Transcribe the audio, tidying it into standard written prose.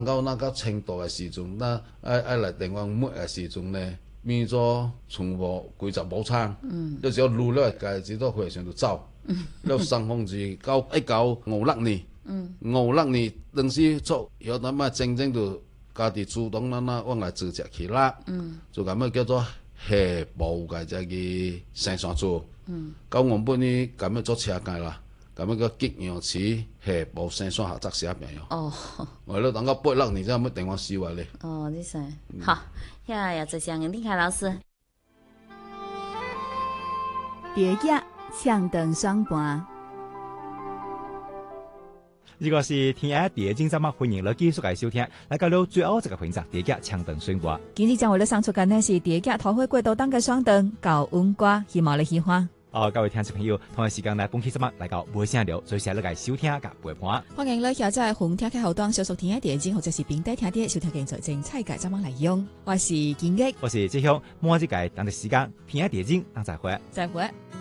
到那個程度嘅時陣，那愛來電話抹嘅時陣呢，變咗全部規則冇撐，有時候路咧家己都回上度走，了上風至到56年，56年當時做有那麼真正就家己主動往來自責起啦，就咁樣叫做下步嘅這個生產組，到我本呢咁樣做車界啦。咁樣個激陽池下步生產合作社朋友。哦，我咧等到86年先有乜電話思維咧。 哦，你說好，也謝謝林定凱老師。 蝶仔唱斷雙盤。 如果是天涯蝶精節目，歡迎你繼續嚟收聽。嚟到了最後一個環節，蝶仔唱斷雙盤。 今日將為你送出嘅呢是蝶仔桃花過渡檔嘅雙斷搞溫歌，希望你喜歡。 各位聽眾朋友，同一時間呢，本期節目嚟到無聲聊，最時嚟嚟收聽甲陪伴。 歡迎你下載紅聽嘅後端，小屬天涯蝶精或者是平底聽啲收聽嘅財政菜價，怎麼嚟用？我是建益， 我是志雄，每一屆等嘅時間，天涯蝶精，等再會。 再會。